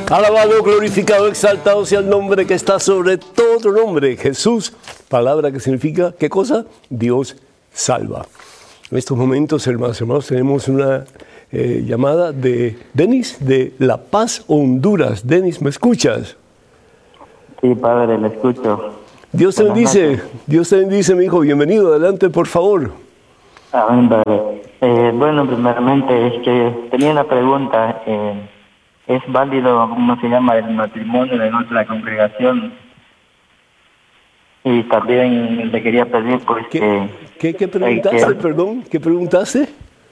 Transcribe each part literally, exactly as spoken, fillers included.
Alabado, glorificado, exaltado sea el nombre que está sobre todo nombre, Jesús, palabra que significa, ¿qué cosa? Dios salva. En estos momentos, hermanos, hermanos, tenemos una eh, llamada de Denis de La Paz, Honduras. Denis, ¿me escuchas? Sí, padre, le escucho. Dios te bendice, Dios te bendice, mi hijo. Bienvenido, adelante, por favor. Amén, padre. Eh, bueno, primeramente, es que tenía una pregunta. Eh, ¿Es válido, cómo se llama, el matrimonio en otra congregación? Y también le quería pedir, pues, ¿Qué, que... ¿qué, qué preguntaste, que, perdón? ¿Qué preguntaste?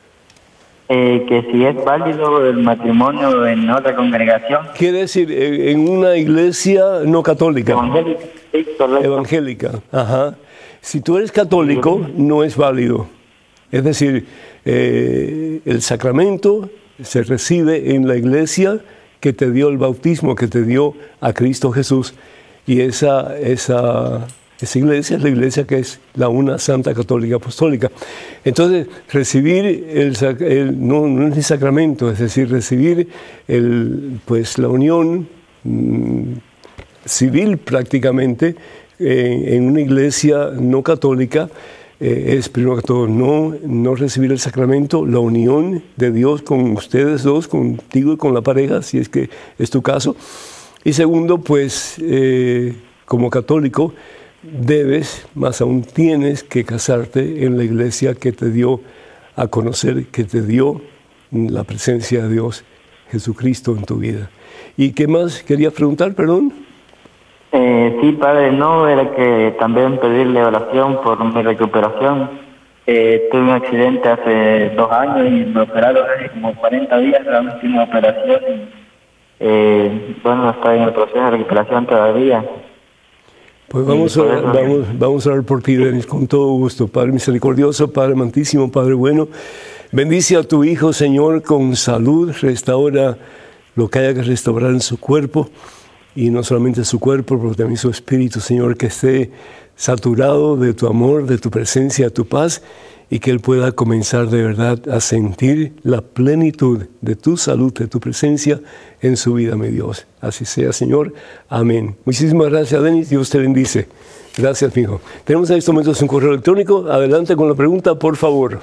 Eh, que si es válido el matrimonio en otra congregación. Quiere decir, en una iglesia no católica. Evangélica, sí, correcto. Evangélica, ajá. Si tú eres católico, no es válido. Es decir, eh, el sacramento se recibe en la iglesia que te dio el bautismo, que te dio a Cristo Jesús. Y esa, esa, esa iglesia es la iglesia que es la una santa católica apostólica. Entonces, recibir el, el no, no es el sacramento, es decir, recibir el, pues, la unión mmm, civil prácticamente eh, en una iglesia no católica, eh, es primero que todo no, no recibir el sacramento, la unión de Dios con ustedes dos, contigo y con la pareja, si es que es tu caso. Y segundo, pues eh, como católico debes, más aún tienes que casarte en la iglesia que te dio a conocer, que te dio la presencia de Dios, Jesucristo en tu vida. ¿Y qué más querías preguntar, perdón? Eh, sí, padre, no, era que también pedirle oración por mi recuperación. Eh, tuve un accidente hace dos años y me operaron hace como cuarenta días, la última operación. Y, eh, bueno, estoy en el proceso de recuperación todavía. Pues vamos a, orar, vamos, vamos a orar por ti, Denis, con todo gusto. Padre misericordioso, Padre amantísimo, Padre bueno, bendice a tu Hijo, Señor, con salud, restaura lo que haya que restaurar en su cuerpo. Y no solamente su cuerpo, pero también su espíritu, Señor, que esté saturado de tu amor, de tu presencia, de tu paz, y que Él pueda comenzar de verdad a sentir la plenitud de tu salud, de tu presencia en su vida, mi Dios. Así sea, Señor. Amén. Muchísimas gracias, Denis. Dios te bendice. Gracias, mi hijo. Tenemos en estos momentos un correo electrónico. Adelante con la pregunta, por favor.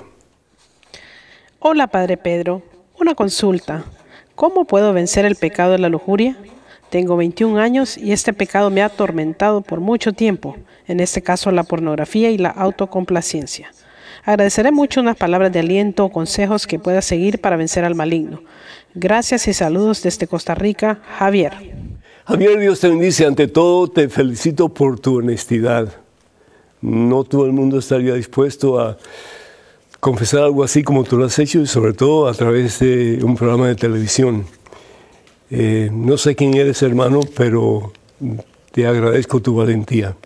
Hola, Padre Pedro. Una consulta. ¿Cómo puedo vencer el pecado de la lujuria? Tengo veintiún años y este pecado me ha atormentado por mucho tiempo, en este caso la pornografía y la autocomplacencia. Agradeceré mucho unas palabras de aliento o consejos que pueda seguir para vencer al maligno. Gracias y saludos desde Costa Rica, Javier. Javier, Dios te bendice. Ante todo, te felicito por tu honestidad. No todo el mundo estaría dispuesto a confesar algo así como tú lo has hecho, y sobre todo a través de un programa de televisión. Eh, no sé quién eres, hermano, pero te agradezco tu valentía.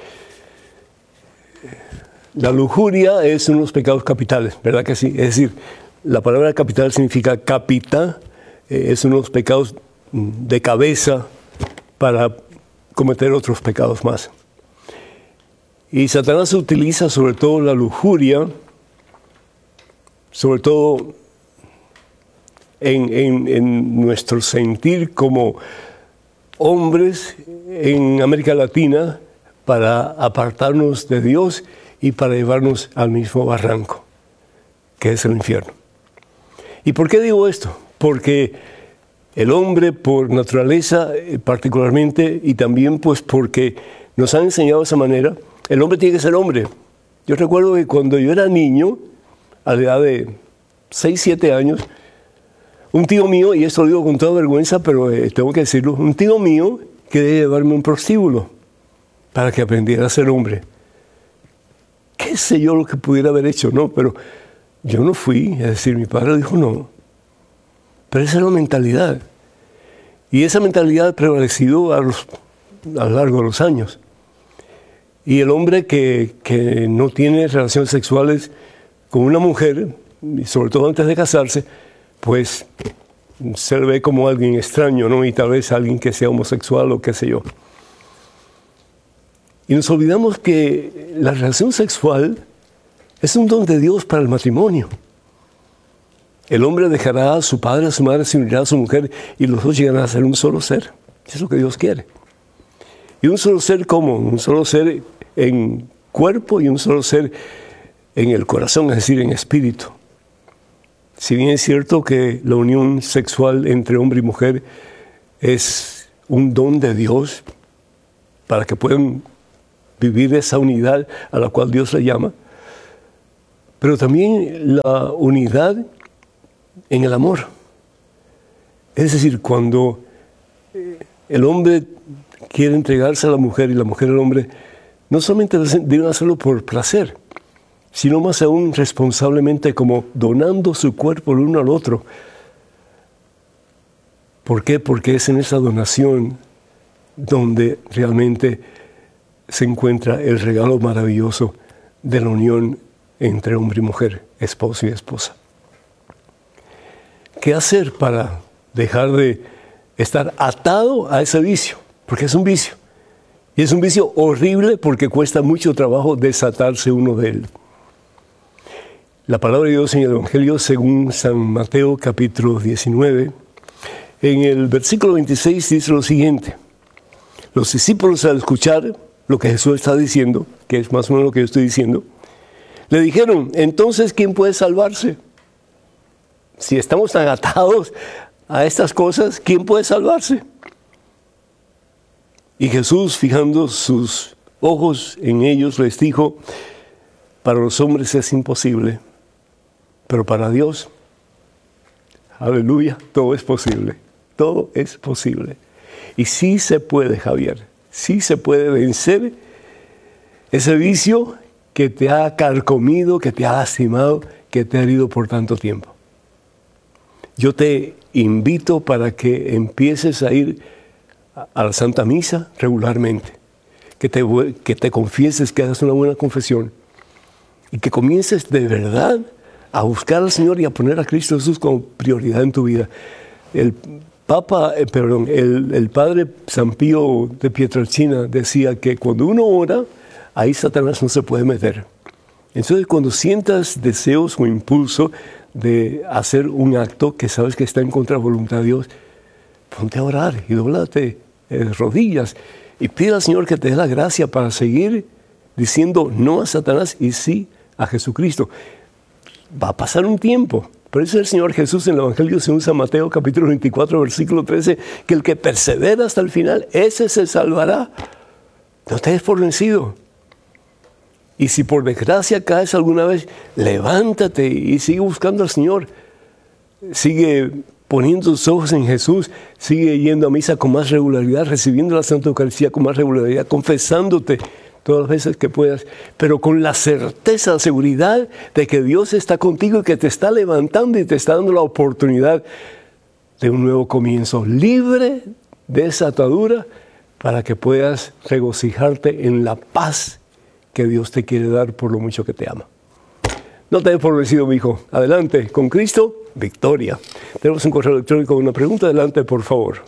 La lujuria es uno de los pecados capitales, ¿verdad que sí? Es decir, la palabra capital significa capita, eh, es uno de los pecados de cabeza para cometer otros pecados más. Y Satanás utiliza sobre todo la lujuria, sobre todo En, en, en nuestro sentir como hombres en América Latina para apartarnos de Dios y para llevarnos al mismo barranco, que es el infierno. ¿Y por qué digo esto? Porque el hombre por naturaleza particularmente, y también pues porque nos han enseñado de esa manera, el hombre tiene que ser hombre. Yo recuerdo que cuando yo era niño, a la edad de seis, siete años, un tío mío, y esto lo digo con toda vergüenza, pero eh, tengo que decirlo, un tío mío quería llevarme a un prostíbulo para que aprendiera a ser hombre. ¿Qué sé yo lo que pudiera haber hecho? No, pero yo no fui, es decir, mi padre dijo no. Pero esa es la mentalidad. Y esa mentalidad ha prevalecido a, los, a lo largo de los años. Y el hombre que, que no tiene relaciones sexuales con una mujer, y sobre todo antes de casarse, pues se le ve como alguien extraño, ¿no? Y tal vez alguien que sea homosexual o qué sé yo. Y nos olvidamos que la relación sexual es un don de Dios para el matrimonio. El hombre dejará a su padre, a su madre, se unirá a su mujer y los dos llegarán a ser un solo ser. Eso es lo que Dios quiere. ¿Y un solo ser cómo? Un solo ser en cuerpo y un solo ser en el corazón, es decir, en espíritu. Si bien es cierto que la unión sexual entre hombre y mujer es un don de Dios para que puedan vivir esa unidad a la cual Dios le llama, pero también la unidad en el amor. Es decir, cuando el hombre quiere entregarse a la mujer y la mujer al hombre, no solamente deben hacerlo por placer, sino más aún responsablemente, como donando su cuerpo el uno al otro. ¿Por qué? Porque es en esa donación donde realmente se encuentra el regalo maravilloso de la unión entre hombre y mujer, esposo y esposa. ¿Qué hacer para dejar de estar atado a ese vicio? Porque es un vicio. Y es un vicio horrible porque cuesta mucho trabajo desatarse uno de él. La palabra de Dios en el Evangelio según San Mateo capítulo diecinueve, en el versículo veintiséis dice lo siguiente: los discípulos, al escuchar lo que Jesús está diciendo, que es más o menos lo que yo estoy diciendo, le dijeron, entonces, ¿quién puede salvarse? Si estamos tan atados a estas cosas, ¿quién puede salvarse? Y Jesús, fijando sus ojos en ellos, les dijo, para los hombres es imposible, pero para Dios, aleluya, todo es posible, todo es posible. Y sí se puede, Javier, sí se puede vencer ese vicio que te ha carcomido, que te ha lastimado, que te ha herido por tanto tiempo. Yo te invito para que empieces a ir a la Santa Misa regularmente, que te, que te confieses, que hagas una buena confesión y que comiences de verdad a buscar al Señor y a poner a Cristo Jesús como prioridad en tu vida. El Papa, eh, perdón, el, el Padre San Pío de Pietrelcina decía que cuando uno ora, ahí Satanás no se puede meter. Entonces, cuando sientas deseos o impulso de hacer un acto que sabes que está en contra de la voluntad de Dios, ponte a orar y dóblate de rodillas y pide al Señor que te dé la gracia para seguir diciendo no a Satanás y sí a Jesucristo. Va a pasar un tiempo. Por eso el Señor Jesús en el Evangelio según San Mateo capítulo veinticuatro versículo trece, que el que persevera hasta el final, ese se salvará. No te des por vencido. Y si por desgracia caes alguna vez, levántate y sigue buscando al Señor. Sigue poniendo tus ojos en Jesús, sigue yendo a misa con más regularidad, recibiendo la Santa Eucaristía con más regularidad, confesándote todas las veces que puedas, pero con la certeza, la seguridad de que Dios está contigo y que te está levantando y te está dando la oportunidad de un nuevo comienzo, libre de esa atadura, para que puedas regocijarte en la paz que Dios te quiere dar por lo mucho que te ama. No te des por vencido, mi hijo. Adelante, con Cristo, victoria. Tenemos un correo electrónico con una pregunta. Adelante, por favor.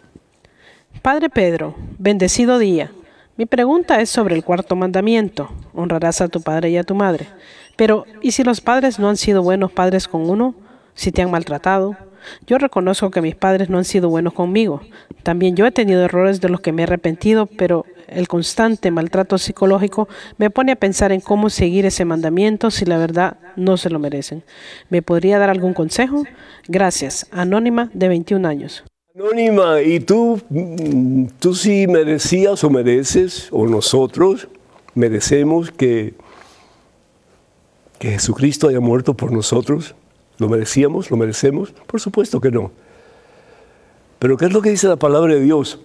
Padre Pedro, bendecido día. Mi pregunta es sobre el cuarto mandamiento. Honrarás a tu padre y a tu madre. Pero, ¿y si los padres no han sido buenos padres con uno? ¿Si te han maltratado? Yo reconozco que mis padres no han sido buenos conmigo. También yo he tenido errores de los que me he arrepentido, pero el constante maltrato psicológico me pone a pensar en cómo seguir ese mandamiento si la verdad no se lo merecen. ¿Me podría dar algún consejo? Gracias. Anónima, de veintiún años. Anónima, ¿y tú, tú sí merecías o mereces, o nosotros merecemos que, que Jesucristo haya muerto por nosotros? ¿Lo merecíamos? ¿Lo merecemos? Por supuesto que no. Pero ¿qué es lo que dice la palabra de Dios?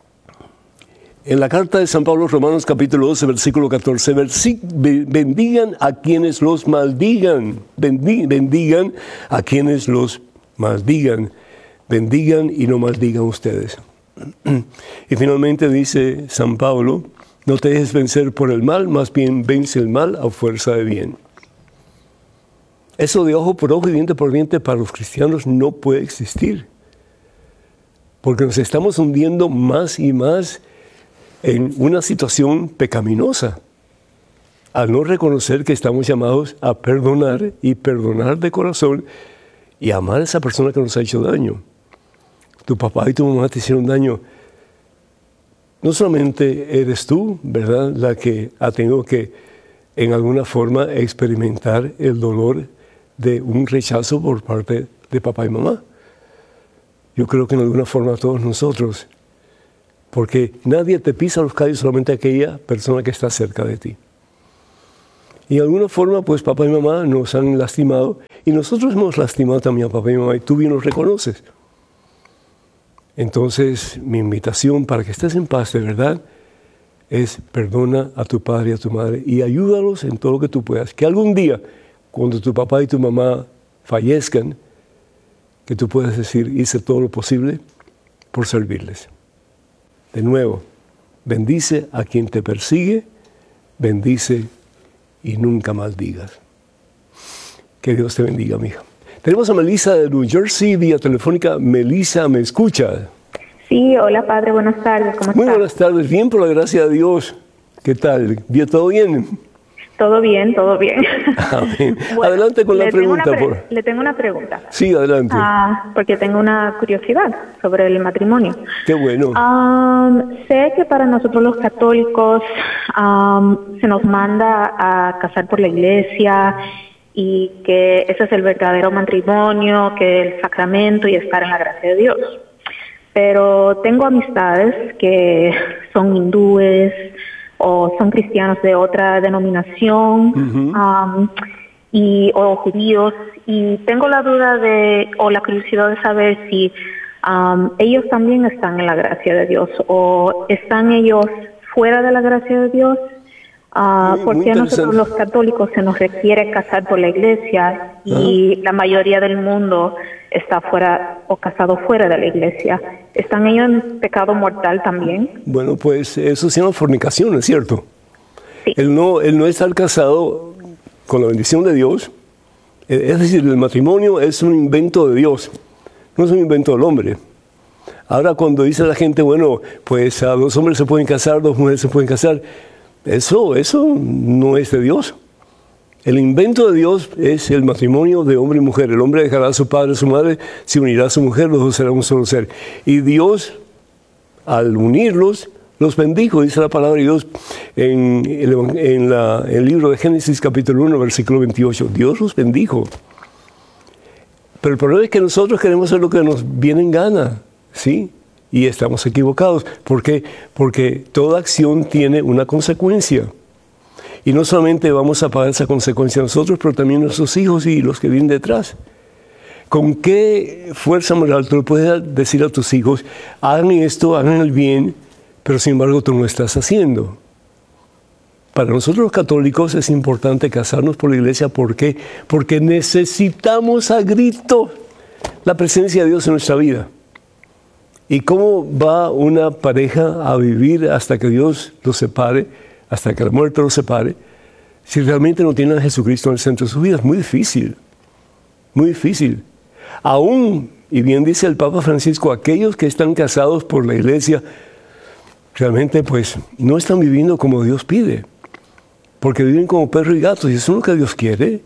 En la carta de San Pablo, Romanos capítulo doce, versículo catorce, versi- bendigan a quienes los maldigan, Bendi- bendigan a quienes los maldigan, bendigan y no maldigan ustedes. Y finalmente dice San Pablo, no te dejes vencer por el mal, más bien vence el mal a fuerza de bien. Eso de ojo por ojo y diente por diente para los cristianos no puede existir, porque nos estamos hundiendo más y más en una situación pecaminosa, al no reconocer que estamos llamados a perdonar y perdonar de corazón y amar a esa persona que nos ha hecho daño. Tu papá y tu mamá te hicieron daño. No solamente eres tú, ¿verdad?, la que ha tenido que, en alguna forma, experimentar el dolor de un rechazo por parte de papá y mamá. Yo creo que en alguna forma todos nosotros, porque nadie te pisa los callos, solamente aquella persona que está cerca de ti. Y de alguna forma, pues papá y mamá nos han lastimado y nosotros hemos lastimado también a papá y mamá y tú bien los reconoces. Entonces, mi invitación para que estés en paz de verdad es perdona a tu padre y a tu madre y ayúdalos en todo lo que tú puedas. Que algún día, cuando tu papá y tu mamá fallezcan, que tú puedas decir, hice todo lo posible por servirles. De nuevo, bendice a quien te persigue, bendice y nunca maldigas. Que Dios te bendiga, mija. Tenemos a Melissa de New Jersey, vía telefónica. Melissa, ¿me escucha? Sí, hola padre, buenas tardes, ¿cómo Muy está? buenas tardes, bien, por la gracia de Dios. ¿Qué tal? ¿Bien, todo bien? Todo bien, todo bien. Amén. Bueno, adelante con la le tengo pregunta. una pre- por... Le tengo una pregunta. Sí, adelante. Ah, porque tengo una curiosidad sobre el matrimonio. Qué bueno. Um, sé que para nosotros los católicos um, se nos manda a casar por la iglesia y que ese es el verdadero matrimonio, que el sacramento y estar en la gracia de Dios. Pero tengo amistades que son hindúes o son cristianos de otra denominación, Uh-huh. um, y, o judíos, y tengo la duda de, o la curiosidad de saber si um, ellos también están en la gracia de Dios, o están ellos fuera de la gracia de Dios. Uh, Muy- ¿Por muy qué a nosotros interesante. los católicos se nos requiere casar por la iglesia y la mayoría del mundo está fuera o casado fuera de la iglesia? ¿Están ellos en pecado mortal también? Bueno, pues eso se llama fornicación, ¿es cierto? Sí. El no, el no estar casado con la bendición de Dios, eh, es decir, el matrimonio es un invento de Dios, no es un invento del hombre. Ahora cuando dice la gente, bueno, pues a dos hombres se pueden casar, dos mujeres se pueden casar, eso, eso no es de Dios. El invento de Dios es el matrimonio de hombre y mujer. El hombre dejará a su padre y a su madre, se unirá a su mujer, los dos serán un solo ser. Y Dios, al unirlos, los bendijo, dice la palabra de Dios en el, en la, el libro de Génesis capítulo uno, versículo veintiocho. Dios los bendijo. Pero el problema es que nosotros queremos hacer lo que nos viene en gana, ¿sí? Y estamos equivocados. ¿Por qué? Porque toda acción tiene una consecuencia. Y no solamente vamos a pagar esa consecuencia nosotros, pero también nuestros hijos y los que vienen detrás. ¿Con qué fuerza moral tú le puedes decir a tus hijos, hagan esto, hagan el bien, pero sin embargo tú no lo estás haciendo? Para nosotros los católicos es importante casarnos por la iglesia. ¿Por qué? Porque necesitamos a grito la presencia de Dios en nuestra vida. ¿Y cómo va una pareja a vivir hasta que Dios los separe, hasta que la muerte los separe, si realmente no tienen a Jesucristo en el centro de su vida? Es muy difícil, muy difícil. Aún, y bien dice el Papa Francisco, aquellos que están casados por la iglesia, realmente pues no están viviendo como Dios pide, porque viven como perros y gatos, y eso es lo que Dios quiere.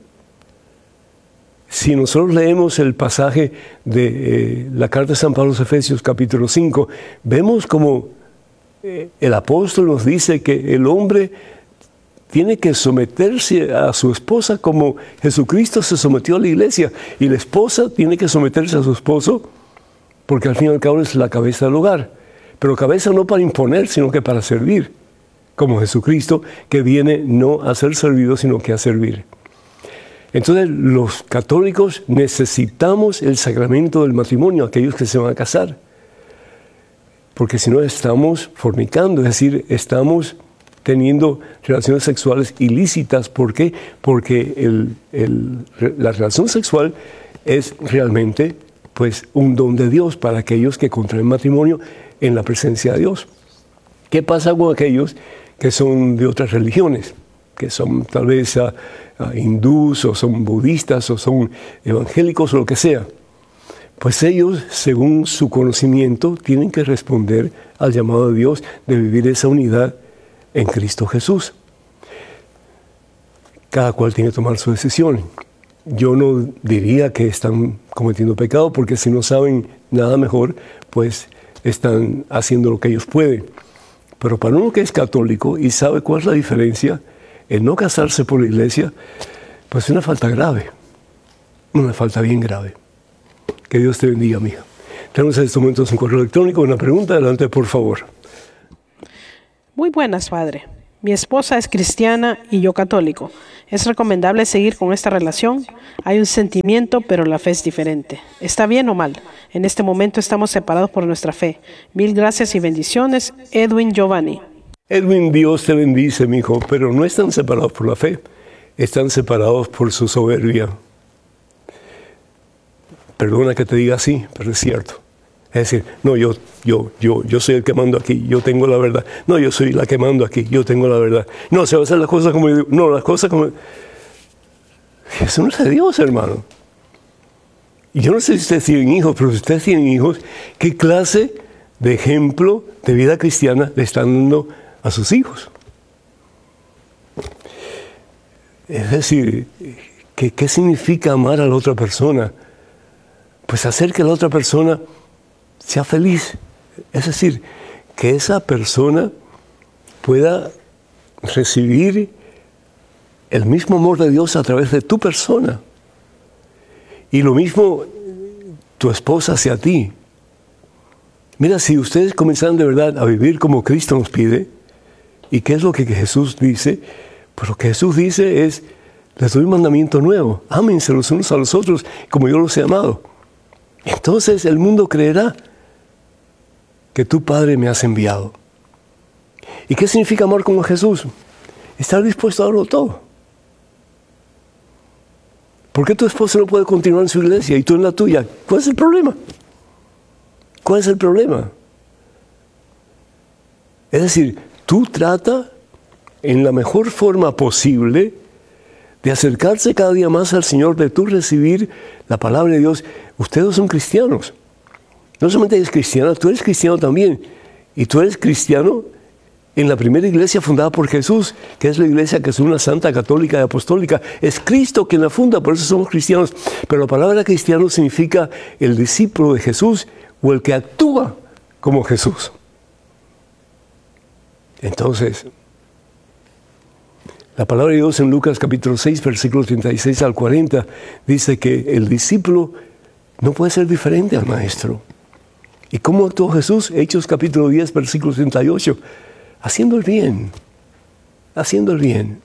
Si nosotros leemos el pasaje de eh, la carta de San Pablo a los Efesios, capítulo cinco, vemos como eh, el apóstol nos dice que el hombre tiene que someterse a su esposa como Jesucristo se sometió a la iglesia, y la esposa tiene que someterse a su esposo porque al fin y al cabo es la cabeza del hogar. Pero cabeza no para imponer, sino que para servir, como Jesucristo, que viene no a ser servido, sino que a servir. Entonces, los católicos necesitamos el sacramento del matrimonio, aquellos que se van a casar. Porque si no, estamos fornicando, es decir, estamos teniendo relaciones sexuales ilícitas. ¿Por qué? Porque el, el, la relación sexual es realmente pues, un don de Dios para aquellos que contraen matrimonio en la presencia de Dios. ¿Qué pasa con aquellos que son de otras religiones? Que son tal vez uh, uh, hindús, o son budistas, o son evangélicos, o lo que sea. Pues ellos, según su conocimiento, tienen que responder al llamado de Dios de vivir esa unidad en Cristo Jesús. Cada cual tiene que tomar su decisión. yo no diría que están cometiendo pecado, porque si no saben nada mejor, pues están haciendo lo que ellos pueden. Pero para uno que es católico y sabe cuál es la diferencia, el no casarse por la iglesia, pues es una falta grave, una falta bien grave. Que Dios te bendiga, amiga. Tenemos en estos momentos un correo electrónico, una pregunta, adelante por favor. Muy buenas, padre. Mi esposa es cristiana y yo católico. ¿Es recomendable seguir con esta relación? Hay un sentimiento, pero la fe es diferente. ¿Está bien o mal? En este momento estamos separados por nuestra fe. Mil gracias y bendiciones. Edwin Giovanni. Edwin, Dios te bendice, mi hijo, pero no están separados por la fe, están separados por su soberbia. Perdona que te diga así, pero es cierto. Es decir, no, yo, yo, yo, yo soy el que mando aquí, yo tengo la verdad. No, yo soy la que mando aquí, yo tengo la verdad. No, se va a hacer las cosas como yo digo. No, las cosas como... Eso no es de Dios, hermano. Y yo no sé si ustedes tienen hijos, pero si ustedes tienen hijos, ¿qué clase de ejemplo de vida cristiana le están dando a sus hijos? Es decir, ¿qué, qué significa amar a la otra persona? Pues hacer que la otra persona sea feliz. Es decir, que esa persona pueda recibir el mismo amor de Dios a través de tu persona. Y lo mismo tu esposa hacia ti. Mira, si ustedes comenzaran de verdad a vivir como Cristo nos pide, ¿y qué es lo que Jesús dice? Pues lo que Jesús dice es, les doy un mandamiento nuevo, ámense los unos a los otros como yo los he amado. Entonces el mundo creerá que tu Padre me has enviado. ¿Y qué significa amar como Jesús? Estar dispuesto a darlo todo. ¿Por qué tu esposa no puede continuar en su iglesia y tú en la tuya? ¿Cuál es el problema? ¿Cuál es el problema? Es decir, tú trata en la mejor forma posible de acercarse cada día más al Señor, de tú recibir la palabra de Dios. Ustedes son cristianos. No solamente eres cristiano, tú eres cristiano también. Y tú eres cristiano en la primera iglesia fundada por Jesús, que es la iglesia que es una santa, católica y apostólica. Es Cristo quien la funda, por eso somos cristianos. Pero la palabra cristiano significa el discípulo de Jesús o el que actúa como Jesús. Entonces, la palabra de Dios en Lucas capítulo seis, versículos treinta y seis al cuarenta, dice que el discípulo no puede ser diferente al maestro. ¿Y cómo actuó Jesús? Hechos capítulo diez, versículo treinta y ocho. Haciendo el bien, haciendo el bien.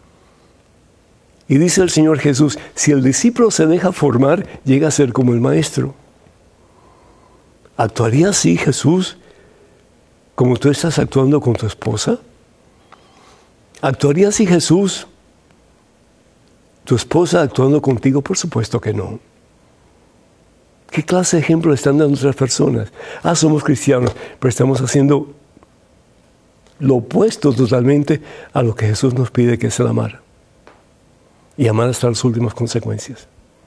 Y dice el Señor Jesús, si el discípulo se deja formar, llega a ser como el maestro. ¿Actuaría así Jesús como tú estás actuando con tu esposa? ¿Actuaría así Jesús, tu esposa actuando contigo? Por supuesto que no. ¿Qué clase de ejemplo están dando otras personas? Ah, somos cristianos, pero estamos haciendo lo opuesto totalmente a lo que Jesús nos pide, que es el amar. Y amar hasta las últimas consecuencias.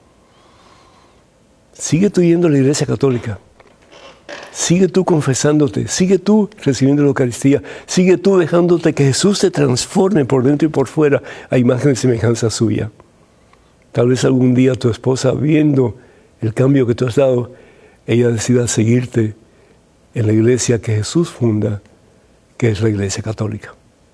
Sigue tú yendo a la iglesia católica. Sigue tú confesándote. Sigue tú recibiendo la Eucaristía. Sigue tú dejándote que Jesús te transforme por dentro y por fuera a imagen y semejanza suya. Tal vez algún día tu esposa, viendo el cambio que tú has dado, ella decida seguirte en la iglesia que Jesús funda, que es la Iglesia Católica.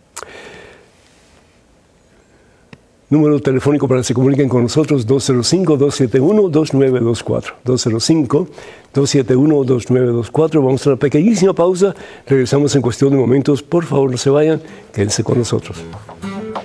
Número telefónico para que se comuniquen con nosotros, dos cero cinco, dos siete uno, dos nueve dos cuatro. dos cero cinco, dos siete uno, dos nueve dos cuatro. Vamos a una pequeñísima pausa. Regresamos en cuestión de momentos. Por favor, no se vayan. Quédense con nosotros.